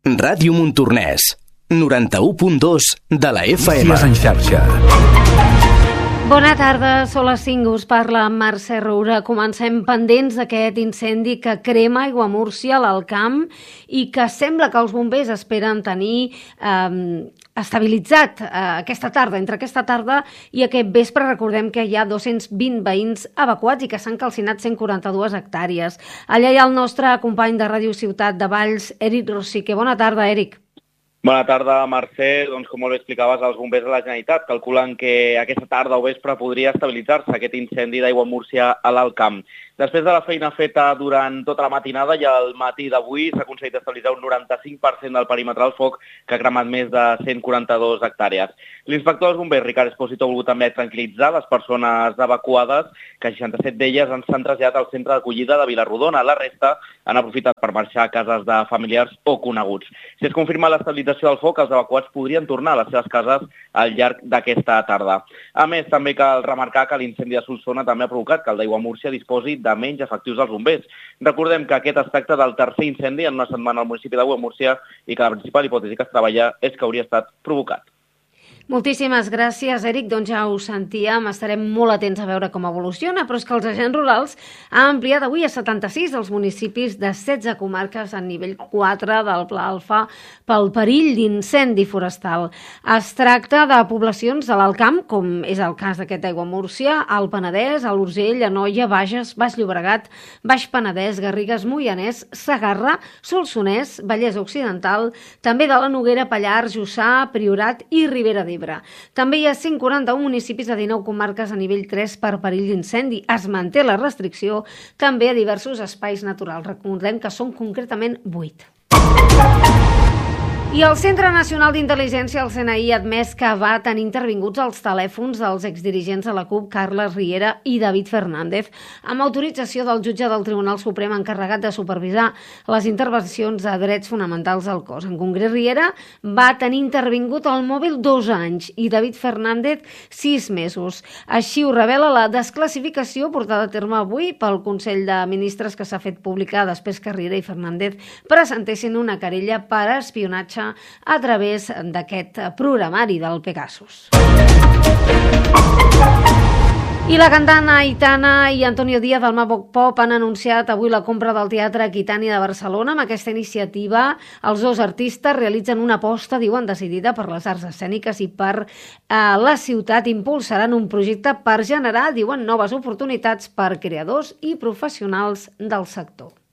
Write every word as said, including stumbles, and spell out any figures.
Ràdio Montornès, noranta-u punt dos de la F M. Notícies en xarxa. Bona tarda, són les cinc, us parla Mercè Roura. Comencem pendents d'aquest incendi que crema Aiguamúrcia, a l'Alt Camp, i que sembla que els bombers esperen tenir eh, estabilitzat eh, aquesta tarda. Entre aquesta tarda i aquest vespre recordem que hi ha dos-cents vint veïns evacuats i que s'han calcinat cent quaranta-dues hectàrees. Allà hi ha el nostre company de Ràdio Ciutat de Valls, Eric Rosique. Bona tarda, Eric. Bona tarda, Mercè. Doncs, com molt bé explicaves, els bombers de la Generalitat calculen que aquesta tarda o vespre podria estabilitzar-se aquest incendi d'Aiguamúrcia a l'Alt Camp. Després de la feina feta durant tota la matinada i al matí d'avui s'ha aconseguit estabilitzar un noranta-cinc per cent del perímetre del foc, que ha cremat més de cent quaranta-dues hectàrees. L'inspector dels bombers, Ricard Esposito, ha volgut també tranquil·litzar les persones evacuades, que seixanta-set d'elles s'han traslladat al centre d'acollida de Vilarrodona. La resta han aprofitat per marxar a cases de familiars o coneguts. Si es confirma l'estabilització del foc, els evacuats podrien tornar a les seves cases al llarg d'aquesta tarda. A més, també cal remarcar que l'incendi de Solsona també ha provocat que el d'Aiguamúrcia disposi de menys efectius dels bombers. Recordem que aquest es tracta del tercer incendi en una setmana al municipi d'Aiguamúrcia i que la principal hipòtesi que es treballa és que hauria estat provocat. Moltíssimes gràcies, Eric. Doncs ja ho sentíem, estarem molt atents a veure com evoluciona, però és que els agents rurals han ampliat avui a setanta-sis els municipis de setze comarques a nivell quatre del Pla Alfa pel perill d'incendi forestal. Es tracta de poblacions de l'Alt Camp, com és el cas d'aquest d'Aiguamúrcia, al Penedès, a l'Urgell, Anoia, Bages, Baix Llobregat, Baix Penedès, Garrigues, Moianès, Segarra, Solsonès, Vallès Occidental, també de la Noguera, Pallars, Jussà, Priorat i Ribera d'Ebre. També hi ha cent quaranta-un municipis de dinou comarques a nivell tres per perill d'incendi. Es manté la restricció també a diversos espais naturals. Recordem que són concretament vuit. I el Centre Nacional d'Intel·ligència, el C N I, ha admès que va tenir intervinguts els telèfons dels exdirigents de la CUP, Carles Riera i David Fernández, amb autorització del jutge del Tribunal Suprem encarregat de supervisar les intervencions de drets fonamentals del cos. En concret, Riera va tenir intervingut el mòbil dos anys i David Fernández sis mesos. Així ho revela la desclassificació portada a terme avui pel Consell de Ministres, que s'ha fet pública després que Riera i Fernández presentessin una querella per espionatge a través d'aquest programari del Pegasus. I la cantant Aitana i Antonio Díaz del Mavok Pop han anunciat avui la compra del Teatre Aquitània de Barcelona. Amb aquesta iniciativa, els dos artistes realitzen una aposta, diuen, decidida per les arts escèniques i per eh, la ciutat. Impulsaran un projecte per generar, diuen, noves oportunitats per creadors i professionals del sector.